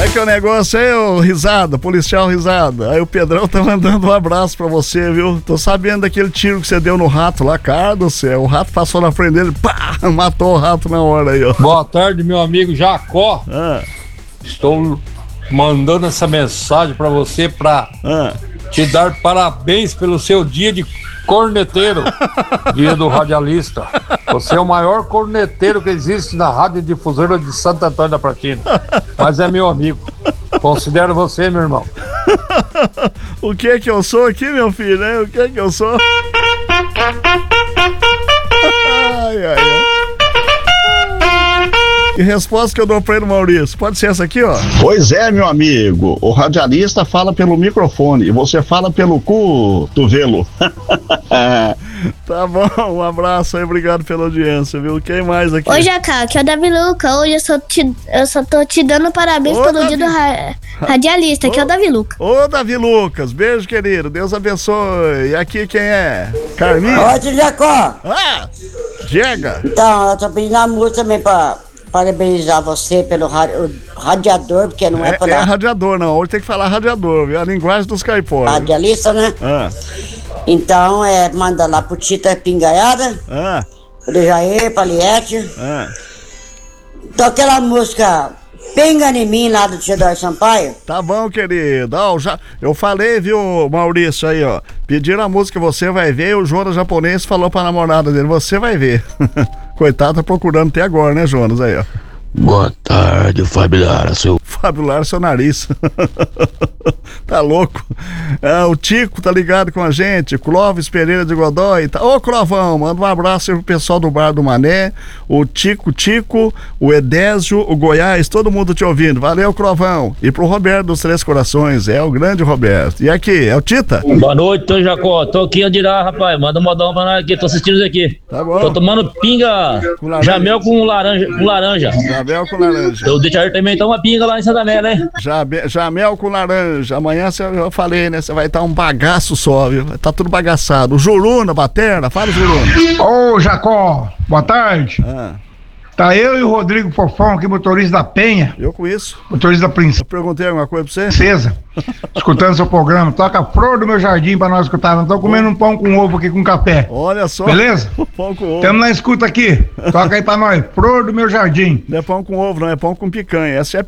é que é o negócio aí, ô Risada, policial Risada? Aí o Pedrão tá mandando um abraço pra você, viu? Tô sabendo daquele tiro que você deu no rato lá, cara do céu. O rato passou na frente dele, pá, matou o rato na hora aí, ó. Boa tarde, meu amigo Jacó. Estou mandando essa mensagem pra você pra te dar parabéns pelo seu dia de corneteiro, dia do radialista. Você é o maior corneteiro que existe na radiodifusora de Santo Antônio da Platina. Mas é meu amigo. Considero você, meu irmão. O que é que eu sou aqui, meu filho, né? O que é que eu sou? Ai, ai, ai. Que resposta que eu dou pra ele, Maurício? Pode ser essa aqui, ó. Pois é, meu amigo. O radialista fala pelo microfone e você fala pelo cotovelo. Tá bom, um abraço aí, obrigado pela audiência, viu? Quem mais aqui? Oi, Jacá, aqui é o Davi Luca. Hoje eu só tô te dando parabéns pelo dia do radialista. Aqui é o Davi Luca. Ô, Davi Lucas, beijo, querido. Deus abençoe. E aqui quem é? Carminha? Oi, Jacó. Chega. Então, eu tô pedindo a música também pra parabenizar você pelo radiador, porque não é pra... É radiador, não. Hoje tem que falar radiador, viu? A linguagem dos caiporas. Radialista, né? Então, manda lá pro Tita Pingaiada, pro Jair, pra Liette. Então, aquela música Pinga em Mim, lá do Teodoro Sampaio. Tá bom, querido. Eu falei, viu, Maurício, aí, ó. Pediram a música Você Vai Ver, o Jonas japonês falou pra namorada dele, você vai ver. Coitado, tá procurando até agora, né, Jonas? Aí, ó. Boa tarde, Fábio Lara, Fábio Lara, seu nariz. Tá louco. O Tico tá ligado com a gente, Clóvis Pereira de Godói. Ô, Clovão, manda um abraço aí pro pessoal do Bar do Mané, o Tico, o Edésio, o Goiás, todo mundo te ouvindo. Valeu, Clovão. E pro Roberto dos Três Corações, é o grande Roberto. E aqui, é o Tita? Boa noite, tô Jacó. Tô aqui onde irá, rapaz. Manda um modão pra nós aqui, tô assistindo isso aqui. Tá bom. Tô tomando pinga, jamel com laranja. Jamel com laranja. Eu deixo também toma pinga lá em Santa Amélia, né? Jamel com laranja. Amanhã eu falei, né? Você vai estar um bagaço só, viu? Tá tudo bagaçado. O Juruna, Baterna, fala, Juruna. Ô, Jacó, boa tarde. Tá eu e o Rodrigo Fofão aqui, motorista da Penha. Eu conheço. Motorista da Princesa. Eu perguntei alguma coisa pra você? Princesa. Escutando seu programa. Toca a Flor do Meu Jardim pra nós escutar. Não tô comendo um pão com ovo aqui com café. Olha só. Beleza? Pão com ovo. Tamo na escuta aqui. Toca aí pra nós. Flor do Meu Jardim. Não é pão com ovo, não. É pão com picanha. Essa é